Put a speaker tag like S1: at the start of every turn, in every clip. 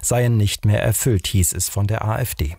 S1: seien nicht mehr erfüllt, hieß es von der AfD.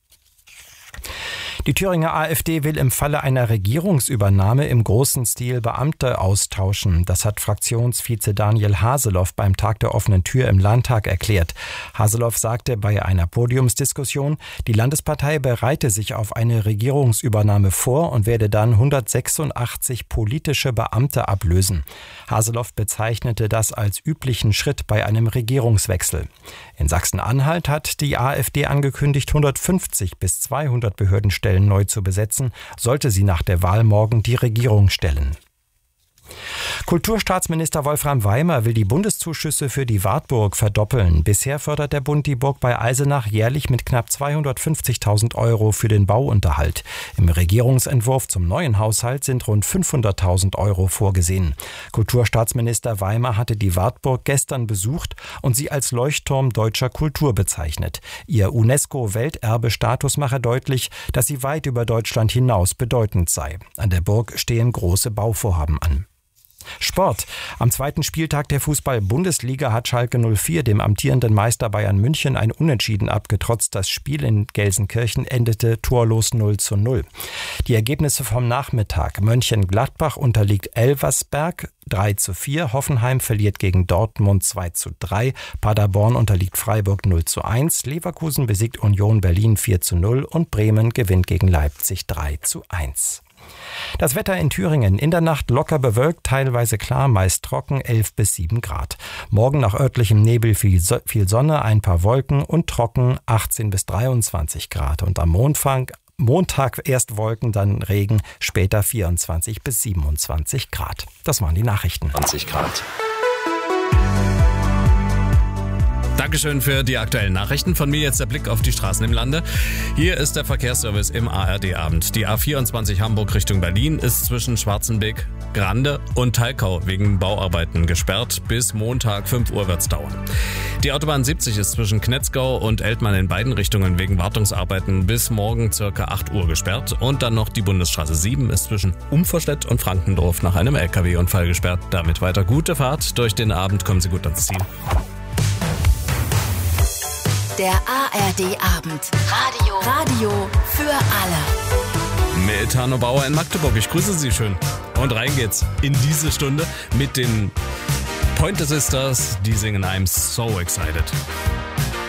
S1: Die Thüringer AfD will im Falle einer Regierungsübernahme im großen Stil Beamte austauschen. Das hat Fraktionsvize Daniel Haseloff beim Tag der offenen Tür im Landtag erklärt. Haseloff sagte bei einer Podiumsdiskussion, die Landespartei bereite sich auf eine Regierungsübernahme vor und werde dann 186 politische Beamte ablösen. Haseloff bezeichnete das als üblichen Schritt bei einem Regierungswechsel. In Sachsen-Anhalt hat die AfD angekündigt, 150 bis 200 Behördenstellen neu zu besetzen, sollte sie nach der Wahl morgen die Regierung stellen. Kulturstaatsminister Wolfram Weimer will die Bundeszuschüsse für die Wartburg verdoppeln. Bisher fördert der Bund die Burg bei Eisenach jährlich mit knapp 250.000 € für den Bauunterhalt. Im Regierungsentwurf zum neuen Haushalt sind rund 500.000 € vorgesehen. Kulturstaatsminister Weimer hatte die Wartburg gestern besucht und sie als Leuchtturm deutscher Kultur bezeichnet. Ihr UNESCO-Welterbestatus mache deutlich, dass sie weit über Deutschland hinaus bedeutend sei. An der Burg stehen große Bauvorhaben an. Sport. Am zweiten Spieltag der Fußball-Bundesliga hat Schalke 04 dem amtierenden Meister Bayern München ein Unentschieden abgetrotzt. Das Spiel in Gelsenkirchen endete torlos 0:0. Die Ergebnisse vom Nachmittag. Mönchengladbach unterliegt Elversberg 3:4. Hoffenheim verliert gegen Dortmund 2:3. Paderborn unterliegt Freiburg 0:1. Leverkusen besiegt Union Berlin 4:0 und Bremen gewinnt gegen Leipzig 3:1. Das Wetter in Thüringen: in der Nacht locker bewölkt, teilweise klar, meist trocken, 11 bis 7 Grad. Morgen nach örtlichem Nebel viel Sonne, ein paar Wolken und trocken, 18 bis 23 Grad. Und am Montag erst Wolken, dann Regen, später 24 bis 27 Grad. Das waren die Nachrichten.
S2: 20 Grad. Dankeschön für die aktuellen Nachrichten. Von mir jetzt der Blick auf die Straßen im Lande. Hier ist der Verkehrsservice im ARD-Abend. Die A24 Hamburg Richtung Berlin ist zwischen Schwarzenbeck, Grande und Talkau wegen Bauarbeiten gesperrt. Bis Montag 5 Uhr wird's dauern. Die Autobahn 70 ist zwischen Knetzgau und Eltmann in beiden Richtungen wegen Wartungsarbeiten bis morgen ca. 8 Uhr gesperrt. Und dann noch die Bundesstraße 7 ist zwischen Umforstedt und Frankendorf nach einem LKW-Unfall gesperrt. Damit weiter gute Fahrt. Durch den Abend kommen Sie gut ans Ziel.
S3: Der ARD-Abend. Radio für alle.
S2: Mit Hanno Bauer in Magdeburg. Ich grüße Sie schön. Und rein geht's in diese Stunde mit den Pointer Sisters. Die singen I'm So Excited.